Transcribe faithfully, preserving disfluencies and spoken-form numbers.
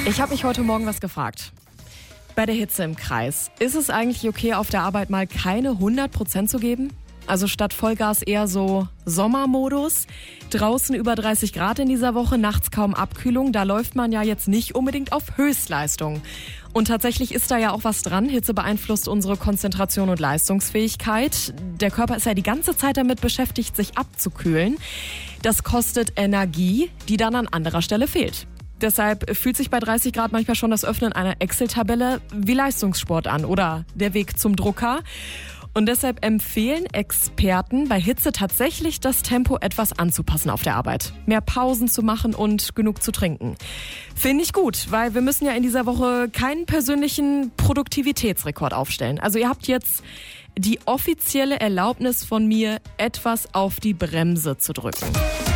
Ich habe mich heute Morgen was gefragt. Bei der Hitze im Kreis, ist es eigentlich okay, auf der Arbeit mal keine hundert Prozent zu geben? Also statt Vollgas eher so Sommermodus. Draußen über dreißig Grad in dieser Woche, nachts kaum Abkühlung. Da läuft man ja jetzt nicht unbedingt auf Höchstleistung. Und tatsächlich ist da ja auch was dran. Hitze beeinflusst unsere Konzentration und Leistungsfähigkeit. Der Körper ist ja die ganze Zeit damit beschäftigt, sich abzukühlen. Das kostet Energie, die dann an anderer Stelle fehlt. Deshalb fühlt sich bei dreißig Grad manchmal schon das Öffnen einer Excel-Tabelle wie Leistungssport an oder der Weg zum Drucker. Und deshalb empfehlen Experten, bei Hitze tatsächlich das Tempo etwas anzupassen auf der Arbeit. Mehr Pausen zu machen und genug zu trinken. Finde ich gut, weil wir müssen ja in dieser Woche keinen persönlichen Produktivitätsrekord aufstellen. Also ihr habt jetzt die offizielle Erlaubnis von mir, etwas auf die Bremse zu drücken.